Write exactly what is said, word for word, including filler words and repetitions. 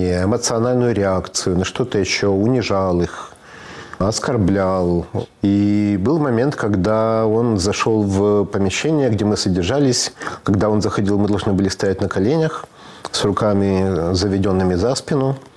поведение, эмоциональную реакцию, на что-то еще, унижал их, оскорблял. И был момент, когда он зашел в помещение, где мы содержались. Когда он заходил, мы должны были стоять на коленях с руками заведенными за спину.